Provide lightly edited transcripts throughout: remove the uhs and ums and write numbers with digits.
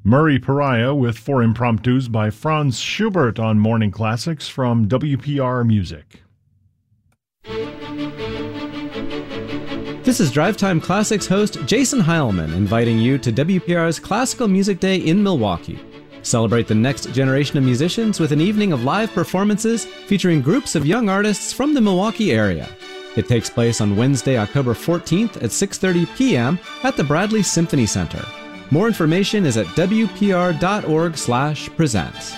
Murray Pariah with four impromptus by Franz Schubert on Morning Classics from WPR Music. This is Drive Time Classics host Jason Heilman inviting you to WPR's Classical Music Day in Milwaukee. Celebrate the next generation of musicians with an evening of live performances featuring groups of young artists from the Milwaukee area. It takes place on Wednesday, October 14th at 6:30 p.m. at the Bradley Symphony Center. More information is at wpr.org/presents.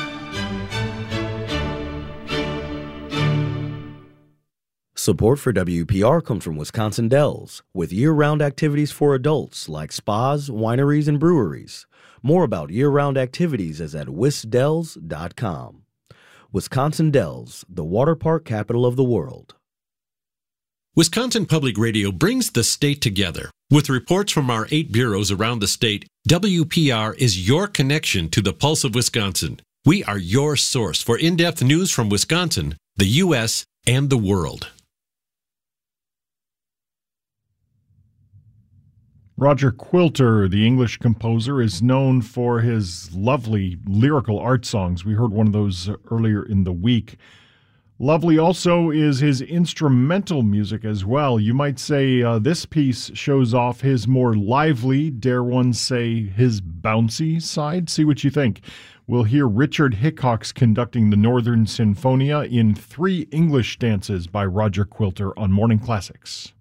Support for WPR comes from Wisconsin Dells, with year-round activities for adults like spas, wineries, and breweries. More about year-round activities is at wisdells.com. Wisconsin Dells, the water park capital of the world. Wisconsin Public Radio brings the state together. With reports from our 8 bureaus around the state, WPR is your connection to the pulse of Wisconsin. We are your source for in-depth news from Wisconsin, the U.S., and the world. Roger Quilter, the English composer, is known for his lovely lyrical art songs. We heard one of those earlier in the week. Lovely also is his instrumental music as well. You might say this piece shows off his more lively, dare one say his bouncy side. See what you think. We'll hear Richard Hickox conducting the Northern Sinfonia in 3 English stanzas by Roger Quilter on Morning Classics.